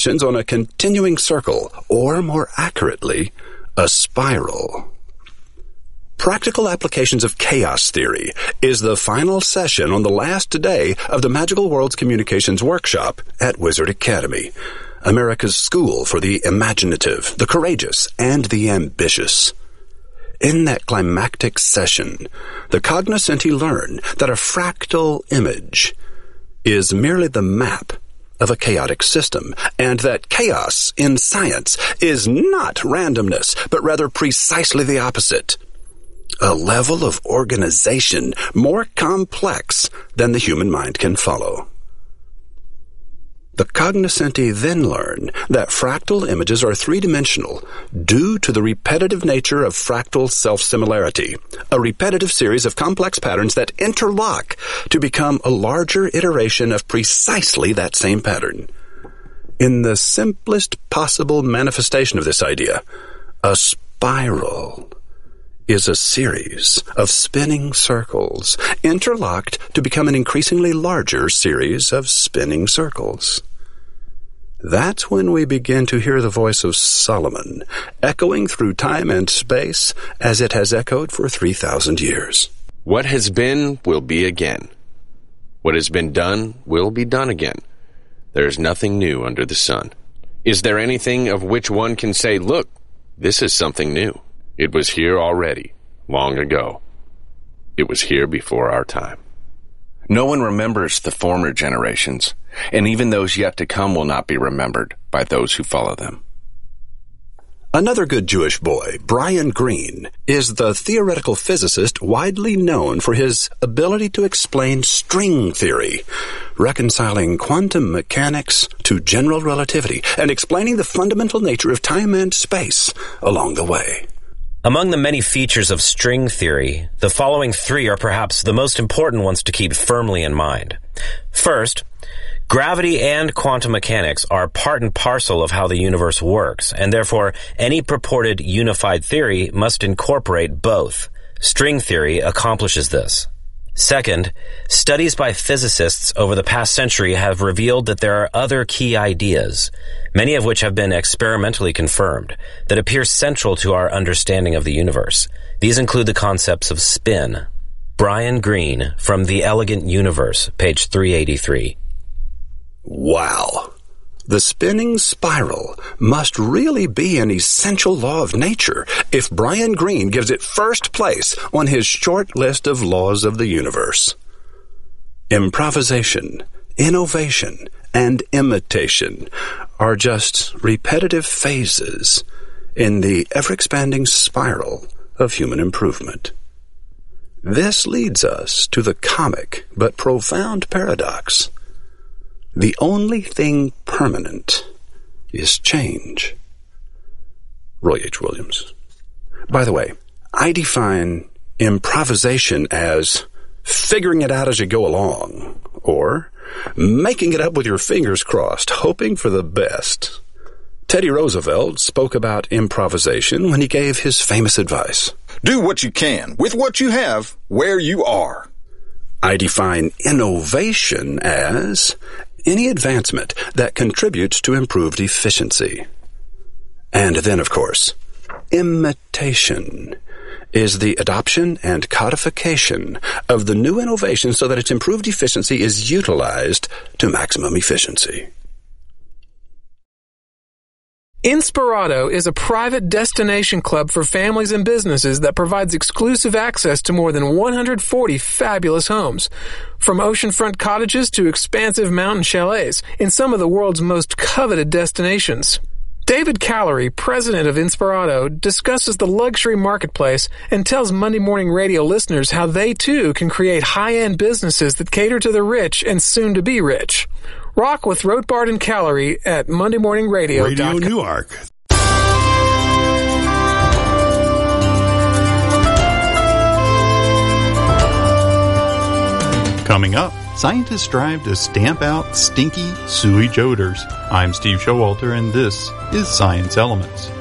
on a continuing circle, or more accurately, a spiral. Practical Applications of Chaos Theory is the final session on the last day of the Magical Worlds Communications Workshop at Wizard Academy, America's school for the imaginative, the courageous, and the ambitious. In that climactic session, the cognoscenti learn that a fractal image is merely the map of a chaotic system, and that chaos in science is not randomness, but rather precisely the opposite. A level of organization more complex than the human mind can follow. The cognoscenti then learn that fractal images are three-dimensional due to the repetitive nature of fractal self-similarity, a repetitive series of complex patterns that interlock to become a larger iteration of precisely that same pattern. In the simplest possible manifestation of this idea, a spiral is a series of spinning circles, interlocked to become an increasingly larger series of spinning circles. That's when we begin to hear the voice of Solomon, echoing through time and space as it has echoed for 3,000 years. What has been will be again. What has been done will be done again. There is nothing new under the sun. Is there anything of which one can say, look, this is something new? It was here already, long ago. It was here before our time. No one remembers the former generations, and even those yet to come will not be remembered by those who follow them. Another good Jewish boy, Brian Greene, is the theoretical physicist widely known for his ability to explain string theory, reconciling quantum mechanics to general relativity, and explaining the fundamental nature of time and space along the way. Among the many features of string theory, the following three are perhaps the most important ones to keep firmly in mind. First, gravity and quantum mechanics are part and parcel of how the universe works, and therefore any purported unified theory must incorporate both. String theory accomplishes this. Second, studies by physicists over the past century have revealed that there are other key ideas, many of which have been experimentally confirmed, that appear central to our understanding of the universe. These include the concepts of spin. Brian Greene from The Elegant Universe, page 383. Wow! The spinning spiral must really be an essential law of nature if Brian Greene gives it first place on his short list of laws of the universe. Improvisation, innovation, and imitation are just repetitive phases in the ever-expanding spiral of human improvement. This leads us to the comic but profound paradox. The only thing permanent is change. Roy H. Williams. By the way, I define improvisation as figuring it out as you go along, or making it up with your fingers crossed, hoping for the best. Teddy Roosevelt spoke about improvisation when he gave his famous advice. Do what you can with what you have where you are. I define innovation as any advancement that contributes to improved efficiency. And then, of course, imitation is the adoption and codification of the new innovation so that its improved efficiency is utilized to maximum efficiency. Inspirato is a private destination club for families and businesses that provides exclusive access to more than 140 fabulous homes. From oceanfront cottages to expansive mountain chalets in some of the world's most coveted destinations. David Callery, president of Inspirato, discusses the luxury marketplace and tells Monday Morning Radio listeners how they too can create high-end businesses that cater to the rich and soon-to-be rich. Rock with Rothbard and Callery at MondayMorningRadio.com. Radio Newark. Coming up, scientists strive to stamp out stinky sewage odors. I'm Steve Showalter, and this is Science Elements.